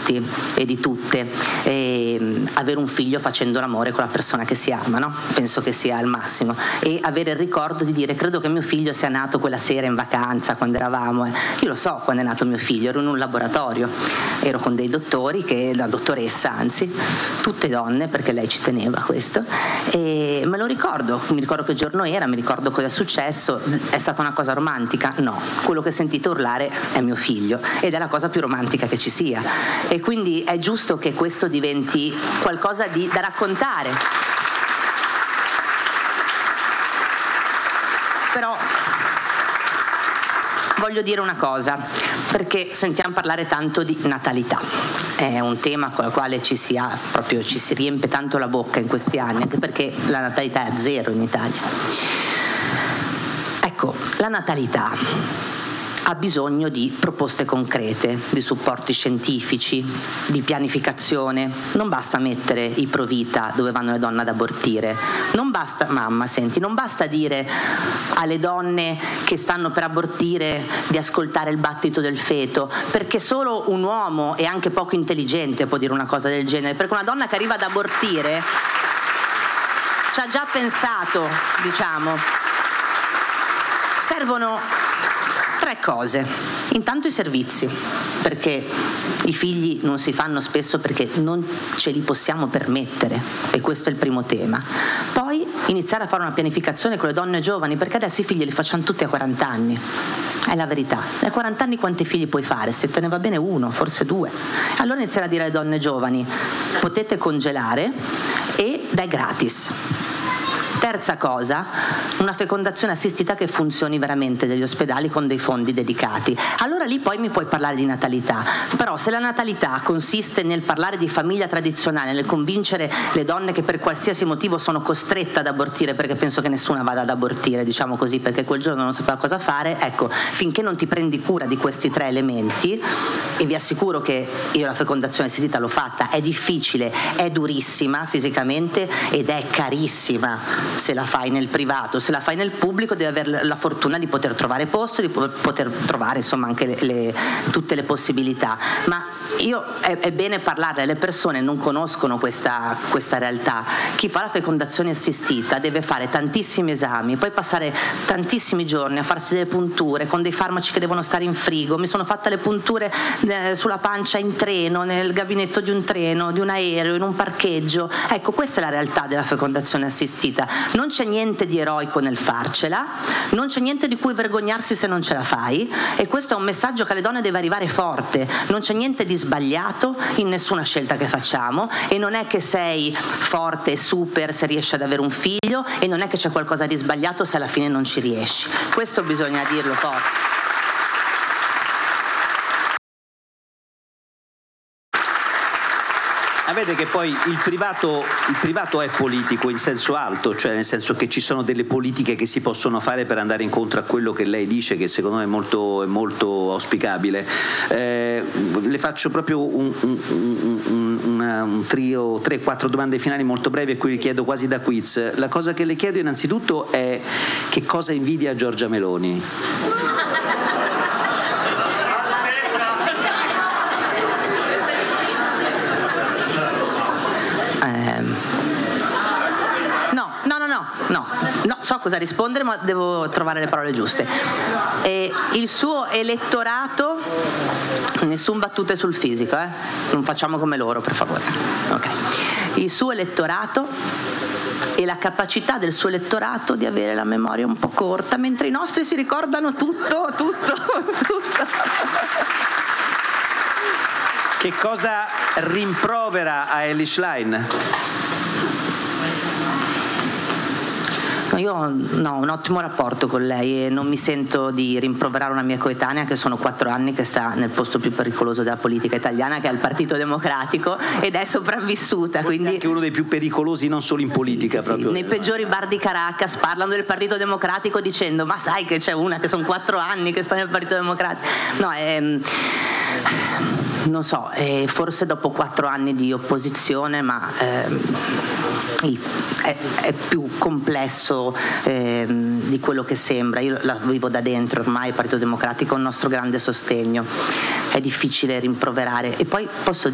tutti e di tutte avere un figlio facendo l'amore con la persona che si ama, no? Penso che sia il massimo, e avere il ricordo di dire: credo che mio figlio sia nato quella sera in vacanza quando eravamo, io lo so quando è nato mio figlio, ero in un laboratorio, ero con dei dottori, la dottoressa anzi, tutte donne, perché lei ci teneva a questo, e me lo ricordo, mi ricordo che giorno era, mi ricordo cosa è successo. È stata una cosa romantica? No, quello che sentite urlare è mio figlio ed è la cosa più romantica che ci sia, e quindi è giusto che questo diventi qualcosa da raccontare. Però voglio dire una cosa, perché sentiamo parlare tanto di natalità, è un tema con il quale ci si riempie tanto la bocca in questi anni, anche perché la natalità è a 0 in Italia. Ecco, la natalità ha bisogno di proposte concrete, di supporti scientifici, di pianificazione. Non basta mettere i Provita dove vanno le donne ad abortire, non basta, non basta dire alle donne che stanno per abortire di ascoltare il battito del feto, perché solo un uomo e anche poco intelligente può dire una cosa del genere, perché una donna che arriva ad abortire ci ha già pensato, diciamo. Servono 3 cose. Intanto i servizi, perché i figli non si fanno spesso perché non ce li possiamo permettere, e questo è il primo tema. Poi iniziare a fare una pianificazione con le donne giovani, perché adesso i figli li facciamo tutti a 40 anni. È la verità. A 40 anni quanti figli puoi fare? Se te ne va bene 1, forse 2. Allora iniziare a dire alle donne giovani: potete congelare ed è gratis. Terza cosa, una fecondazione assistita che funzioni veramente degli ospedali con dei fondi dedicati. Allora lì poi mi puoi parlare di natalità, però se la natalità consiste nel parlare di famiglia tradizionale, nel convincere le donne che per qualsiasi motivo sono costrette ad abortire, perché penso che nessuna vada ad abortire, diciamo così, perché quel giorno non sapeva cosa fare, ecco, finché non ti prendi cura di questi 3 elementi, e vi assicuro che io la fecondazione assistita l'ho fatta, è difficile, è durissima fisicamente ed è carissima. Se la fai nel privato, se la fai nel pubblico, devi avere la fortuna di poter trovare posto, di poter trovare insomma anche tutte le possibilità. Ma è bene parlare, le persone non conoscono questa realtà. Chi fa la fecondazione assistita deve fare tantissimi esami, poi passare tantissimi giorni a farsi delle punture con dei farmaci che devono stare in frigo. Mi sono fatta le punture sulla pancia in treno, nel gabinetto di un treno, di un aereo, in un parcheggio. Ecco, questa è la realtà della fecondazione assistita. Non c'è niente di eroico nel farcela, non c'è niente di cui vergognarsi se non ce la fai, e questo è un messaggio che alle donne deve arrivare forte. Non c'è niente di sbagliato in nessuna scelta che facciamo, e non è che sei forte e super se riesci ad avere un figlio, e non è che c'è qualcosa di sbagliato se alla fine non ci riesci. Questo bisogna dirlo forte. Vede che poi il privato è politico in senso alto, cioè nel senso che ci sono delle politiche che si possono fare per andare incontro a quello che lei dice, che secondo me è molto auspicabile. Le faccio proprio un trio, 3-4 domande finali molto brevi, e qui le chiedo quasi da quiz. La cosa che le chiedo innanzitutto è: che cosa invidia Giorgia Meloni? No, so cosa rispondere, ma devo trovare le parole giuste. Il suo elettorato, nessun battute sul fisico, non facciamo come loro, per favore. Ok. Il suo elettorato e la capacità del suo elettorato di avere la memoria un po' corta, mentre i nostri si ricordano tutto. Che cosa rimprovera a Elly Schlein? Io ho un ottimo rapporto con lei e non mi sento di rimproverare una mia coetanea, che sono 4 anni che sta nel posto più pericoloso della politica italiana, che è il Partito Democratico, ed è sopravvissuta. Quindi anche uno dei più pericolosi, non solo in politica. Sì, proprio. Nei peggiori bar di Caracas parlano del Partito Democratico dicendo: ma sai che c'è una che sono 4 anni che sta nel Partito Democratico. No, non so, forse dopo 4 anni di opposizione, ma è più complesso di quello che sembra. Io la vivo da dentro ormai, il Partito Democratico è un nostro grande sostegno, è difficile rimproverare. E poi posso